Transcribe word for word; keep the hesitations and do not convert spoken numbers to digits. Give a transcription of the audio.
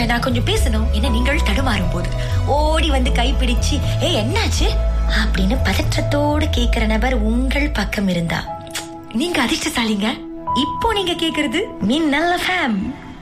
Doctor நான் கொஞ்சம் பேசணும் என நீங்கள் தடுமாறும் போது ஓடி வந்து கைப்பிடிச்சு ஏ என்னாச்சு அப்படின்னு பதற்றத்தோடு கேக்குற நபர் உங்கள் பக்கம் இருந்தா நீங்க அதிர்ஷ்டசாலிங்க. இப்போ நீங்க கேக்குறது மின்னல் எஃப்எம்.